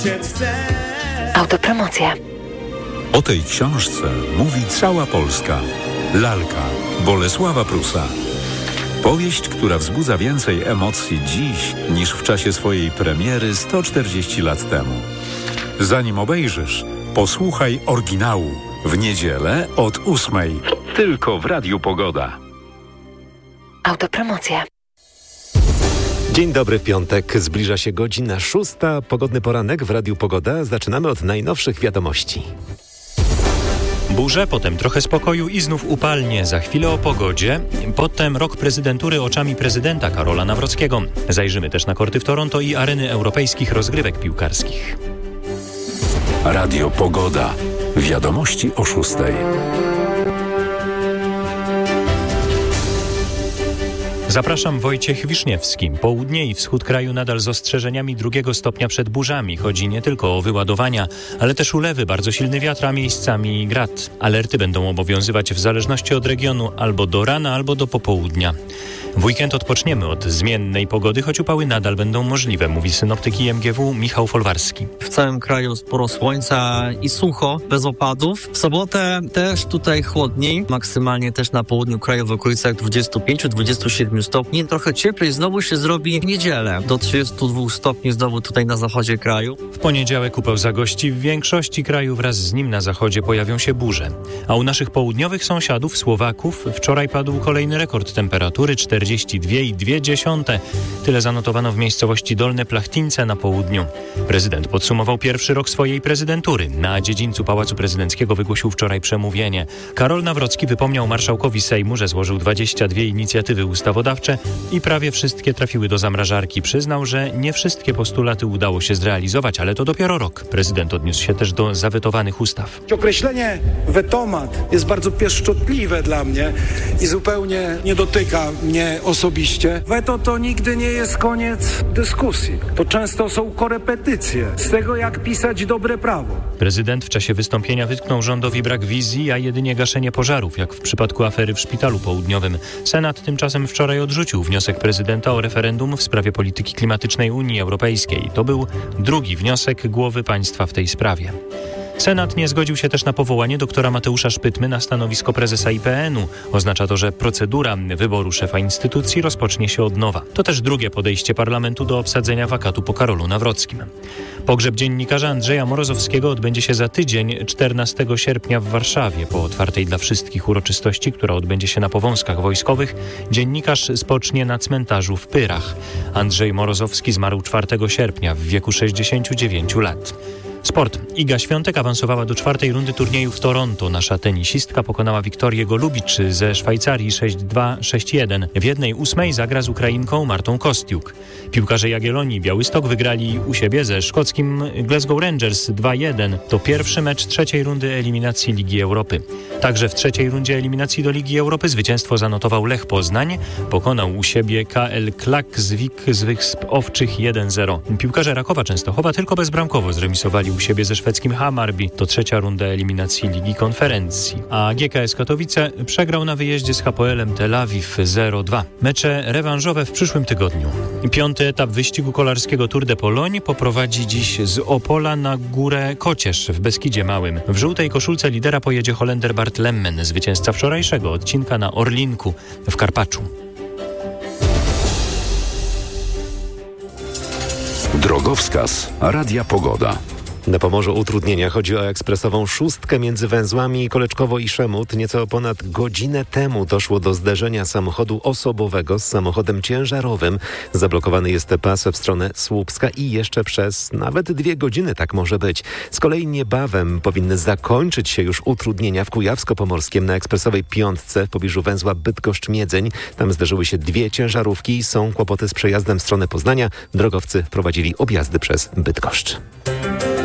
Autopromocja. O tej książce mówi cała Polska. Lalka Bolesława Prusa. Powieść, która wzbudza więcej emocji dziś niż w czasie swojej premiery 140 lat temu. Zanim obejrzysz, posłuchaj oryginału w niedzielę od 8:00. Tylko w Radiu Pogoda. Autopromocja. Dzień dobry, w piątek. Zbliża się godzina 6:00. Pogodny poranek w Radiu Pogoda. Zaczynamy od najnowszych wiadomości. Burze, potem trochę spokoju i znów upalnie. Za chwilę o pogodzie. Potem rok prezydentury oczami prezydenta Karola Nawrockiego. Zajrzymy też na korty w Toronto i areny europejskich rozgrywek piłkarskich. Radio Pogoda. Wiadomości o 6:00. Zapraszam, Wojciech Wiszniewski. Południe i wschód kraju nadal z ostrzeżeniami 2 stopnia przed burzami. Chodzi nie tylko o wyładowania, ale też ulewy, bardzo silny wiatr, a miejscami grad. Alerty będą obowiązywać w zależności od regionu albo do rana, albo do popołudnia. W weekend odpoczniemy od zmiennej pogody, choć upały nadal będą możliwe, mówi synoptyk IMGW Michał Folwarski. W całym kraju sporo słońca i sucho, bez opadów. W sobotę też tutaj chłodniej, maksymalnie też na południu kraju w okolicach 25-27 stopni. Trochę cieplej znowu się zrobi w niedzielę, do 32 stopni znowu tutaj na zachodzie kraju. W poniedziałek upał zagości w większości kraju, wraz z nim na zachodzie pojawią się burze. A u naszych południowych sąsiadów, Słowaków, wczoraj padł kolejny rekord temperatury, 42,2. Tyle zanotowano w miejscowości Dolne Plachtince na południu. Prezydent podsumował pierwszy rok swojej prezydentury. Na dziedzińcu Pałacu Prezydenckiego wygłosił wczoraj przemówienie. Karol Nawrocki wypomniał marszałkowi Sejmu, że złożył 22 inicjatywy ustawodawcze i prawie wszystkie trafiły do zamrażarki. Przyznał, że nie wszystkie postulaty udało się zrealizować, ale to dopiero rok. Prezydent odniósł się też do zawetowanych ustaw. Określenie wetomat jest bardzo pieszczotliwe dla mnie i zupełnie nie dotyka mnie osobiście. Weto to nigdy nie jest koniec dyskusji. To często są korepetycje z tego, jak pisać dobre prawo. Prezydent w czasie wystąpienia wytknął rządowi brak wizji, a jedynie gaszenie pożarów, jak w przypadku afery w Szpitalu Południowym. Senat tymczasem wczoraj odrzucił wniosek prezydenta o referendum w sprawie polityki klimatycznej Unii Europejskiej. To był drugi wniosek głowy państwa w tej sprawie. Senat nie zgodził się też na powołanie doktora Mateusza Szpytmy na stanowisko prezesa IPN-u. Oznacza to, że procedura wyboru szefa instytucji rozpocznie się od nowa. To też drugie podejście parlamentu do obsadzenia wakatu po Karolu Nawrockim. Pogrzeb dziennikarza Andrzeja Morozowskiego odbędzie się za tydzień, 14 sierpnia w Warszawie. Po otwartej dla wszystkich uroczystości, która odbędzie się na Powązkach Wojskowych, dziennikarz spocznie na cmentarzu w Pyrach. Andrzej Morozowski zmarł 4 sierpnia w wieku 69 lat. Sport. Iga Świątek awansowała do 4. rundy turnieju w Toronto. Nasza tenisistka pokonała Wiktorię Golubicz ze Szwajcarii 6-2, 6-1. W 1/8 zagra z Ukrainką Martą Kostiuk. Piłkarze Jagiellonii i Białystok wygrali u siebie ze szkockim Glasgow Rangers 2-1. To pierwszy mecz 3. rundy eliminacji Ligi Europy. Także w 3. rundzie eliminacji do Ligi Europy zwycięstwo zanotował Lech Poznań. Pokonał u siebie KL Klaksvik z Wysp Owczych 1-0. Piłkarze Rakowa Częstochowa tylko bezbramkowo zremisowali u siebie ze szwedzkim Hammarby. To 3. runda eliminacji Ligi Konferencji. A GKS Katowice przegrał na wyjeździe z Hapoelem Tel Awiw 0-2. Mecze rewanżowe w przyszłym tygodniu. 5. etap wyścigu kolarskiego Tour de Pologne poprowadzi dziś z Opola na Górę Kocież w Beskidzie Małym. W żółtej koszulce lidera pojedzie Holender Bart Lemmen, zwycięzca wczorajszego odcinka na Orlinku w Karpaczu. Drogowskaz Radia Pogoda. Na Pomorzu utrudnienia. Chodzi o ekspresową szóstkę między węzłami Koleczkowo i Szemut. Nieco ponad godzinę temu doszło do zderzenia samochodu osobowego z samochodem ciężarowym. Zablokowany jest pas w stronę Słupska i jeszcze przez nawet 2 godziny tak może być. Z kolei niebawem powinny zakończyć się już utrudnienia w Kujawsko-Pomorskiem na ekspresowej 5 w pobliżu węzła Bydgoszcz-Miedzeń. Tam zderzyły się 2 ciężarówki i są kłopoty z przejazdem w stronę Poznania. Drogowcy wprowadzili objazdy przez Bydgoszcz.